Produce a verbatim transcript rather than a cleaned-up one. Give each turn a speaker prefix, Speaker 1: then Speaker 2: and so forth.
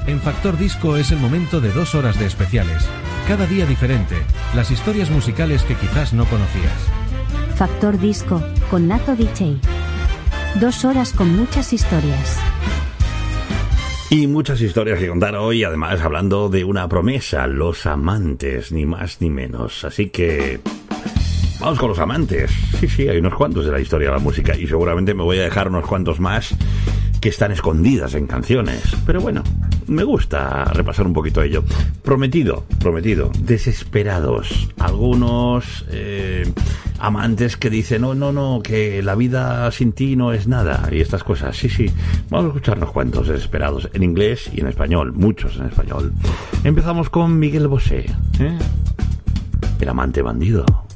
Speaker 1: En Factor Disco es el momento de dos horas de especiales. Cada día diferente, las historias musicales que quizás no conocías.
Speaker 2: Factor Disco, con Nato D J. Dos horas con muchas historias.
Speaker 3: Y muchas historias que contar hoy, además hablando de una promesa, los amantes, ni más ni menos. Así que vamos con los amantes. Sí, sí, hay unos cuantos de la historia de la música y seguramente me voy a dejar unos cuantos más que están escondidas en canciones. Pero bueno, me gusta repasar un poquito ello. Prometido, prometido, desesperados. Algunos eh, amantes que dicen, no, no, no, que la vida sin ti no es nada. Y estas cosas, sí, sí. Vamos a escuchar unos cuantos desesperados en inglés y en español, muchos en español. Empezamos con Miguel Bosé, ¿eh? El amante bandido.